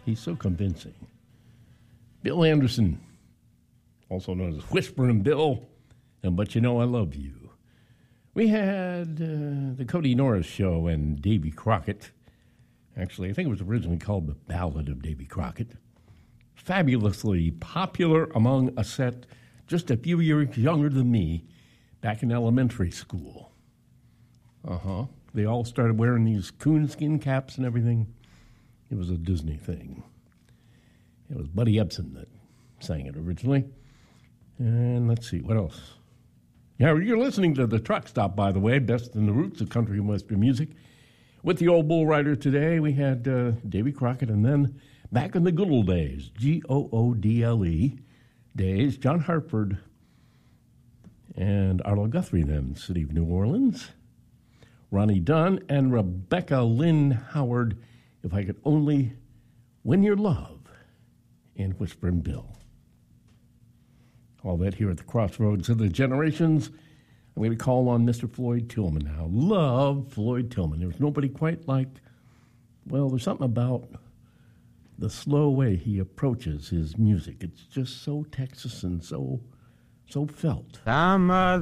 He's so convincing. Bill Anderson, also known as Whisperin' Bill, and But You Know I Love You. We had the Cody Norris Show and Davy Crockett. Actually, I think it was originally called The Ballad of Davy Crockett. Fabulously popular among a set just a few years younger than me back in elementary school. They all started wearing these coonskin caps and everything. It was a Disney thing. It was Buddy Ebsen that sang it originally. And let's see, what else? Yeah, you're listening to The Truck Stop, by the way, best in the roots of country and western music. With the old bull rider today, we had Davy Crockett, and then back in the good old days, Goodle days, John Hartford and Arlo Guthrie then, City of New Orleans, Ronnie Dunn, and Rebecca Lynn Howard, If I Could Only Win Your Love, and Whisperin' Bill. All that here at the crossroads of the generations. I'm going to call on Mr. Floyd Tillman now. Love Floyd Tillman. There's nobody quite like, well, there's something about the slow way he approaches his music. It's just so Texas and so felt. Some of